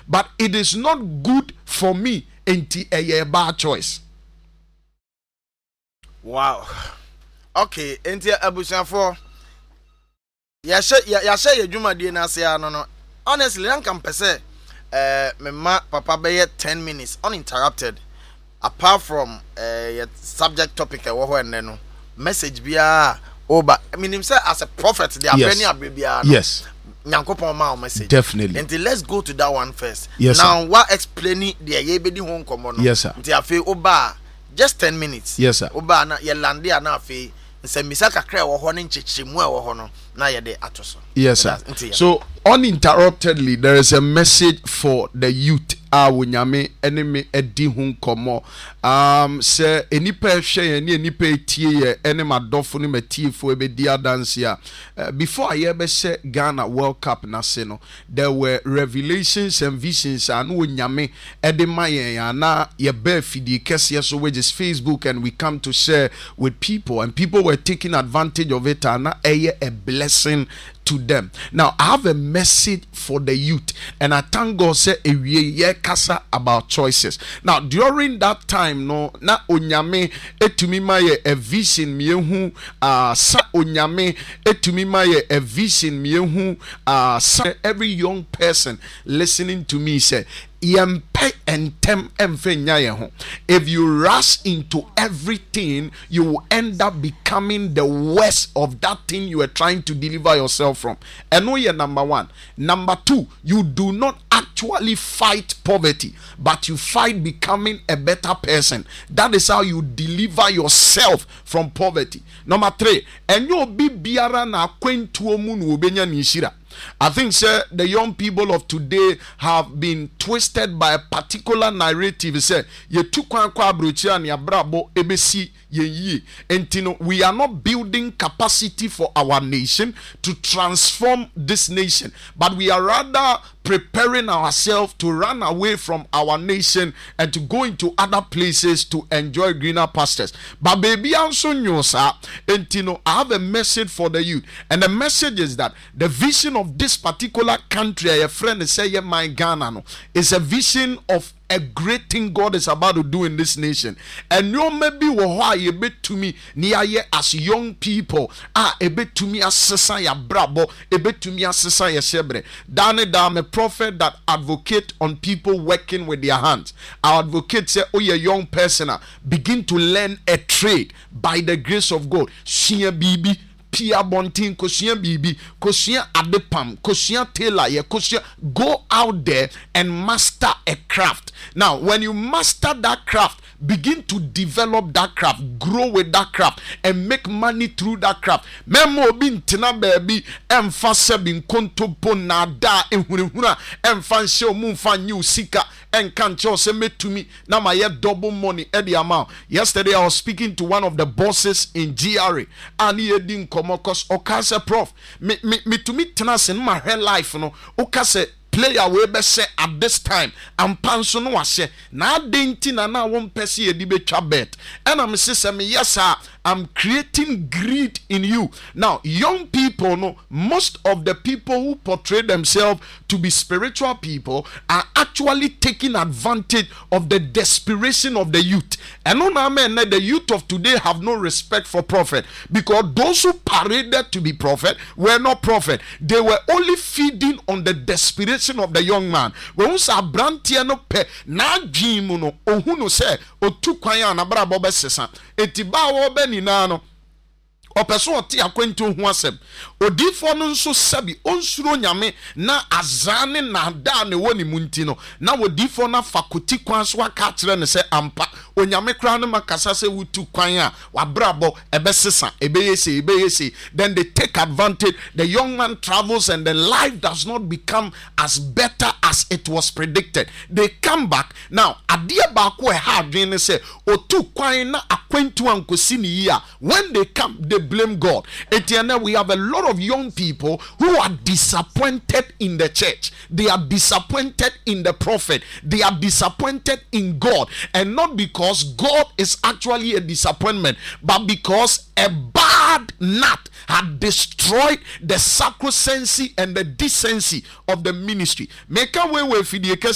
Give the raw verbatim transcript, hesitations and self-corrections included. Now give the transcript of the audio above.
but it is not good for me enti a bad choice. Wow. Okay, enti abusuafo yashe yashe yedwuma die na se ano no. Honestly, I can say eh me ma papa be ten minutes uninterrupted apart from eh uh, subject topic e wo ho enne no message bia over. I mean, say as a prophet, they are yes. many abibia. Yes. Nyankopon ma message. Definitely. And let's go to that one first. Yes. Now, sir. what explaining the yebedi home common? Yes, sir. Nti afi oba just ten minutes. Yes, sir. Oba na ye lande ana afi nse misa kakra wo ho ne nchechemu e wo ho no na ye de atoso. Yes, sir. So uninterruptedly, there is a message for the youth. Ah, wunyame enemy edi hun komo. Um, se enipa hwe eni enipa etie ye ene madofo ne matiefo ebedi adanse a. Before I ever say Ghana World Cup na se no, there were revelations and visions and wunyame ede mayen ya na ye be fidi kese so which is Facebook, and we come to share with people, and people were taking advantage of it, and na eye a blessing to them. Now I have a message for the youth, and I thank God say ewie ye kasa about choices. Now during that time no na onyame etumi ma ye a vision miehu uh sa onyame etumi ma ye a vision miehu uh sa every young person listening to me say yempe entem emfenya ye ho. If you rush into everything, you will end up becoming the worst of that thing you are trying to deliver yourself from. And no, number one. Number two, you do not actually fight poverty, but you fight becoming a better person. That is how you deliver yourself from poverty. Number three, and you be biara na kwentuo mu no obenya nishira. I think, sir, the young people of today have been twisted by a particular narrative. Say, ye tu kwa kwa abrochi ani abrabo ebesi ye ye. And you know, we are not building capacity for our nation to transform this nation, but we are rather preparing ourselves to run away from our nation and to go into other places to enjoy greener pastures. But baby, also nyosa, and you know, I have a message for the youth, and the message is that the vision of this particular country, a friend is saying, my Ghana, no, is a vision of a great thing God is about to do in this nation. And you maybe why a bit to me near as young people, ah, a bit to me as Sesaya Brabo, a bit to me as Sesaya Shebre. Dane dame prophet that advocate on people working with their hands. Our advocate say, oh, you young person, begin to learn a trade by the grace of God. Shia bibi. Pia bontin kosua bibi kosua adepam kosua tailor ye kosua. Go out there and master a craft. Now when you master that craft, begin to develop that craft, grow with that craft, and make money through that craft. Memo bin tina baby emfa bin kontopo na da ehunehuna emfa she omfa new sika and can't say me to me now my yet double money at the amount. Yesterday I was speaking to one of the bosses in G R A, and he didn't come because okase prof me me me to me tenas in my real life no okase player we be say at this time and panso no wase na denti na na won pese ye di betwa bet and I'm say me yes sir, I'm creating greed in you. Now young people no, most of the people who portray themselves to be spiritual people are actually taking advantage of the desperation of the youth. And no amen, the youth of today have no respect for prophet, because those who paraded to be prophet were not prophet. They were only feeding on the desperation of the young man. When we say brantia no pe na dream no ohunu say otu kwan na bra bobe sesa etiba wo be ni na no opeso oti akwantu ho asem odifo no nso sabi onsuro nyame na azane na da ne woni munti no na odifo na fakuti kwan so aka kire ne se ampa onyame kra no makasa se wutu kwan a wabrabo ebesesa ebeyese ebeyese. Then they take advantage. The young man travels and the life does not become as better as it was predicted. They come back now adia ba ko e ha adwen se otu kwan na akwantu ankosi ni ya. When they come, they blame God. Etienne, we have a lot of young people who are disappointed in the church. They are disappointed in the prophet. They are disappointed in God, and not because God is actually a disappointment, but because a bad nut had destroyed the sacrosancy and the decency of the ministry. Make a way with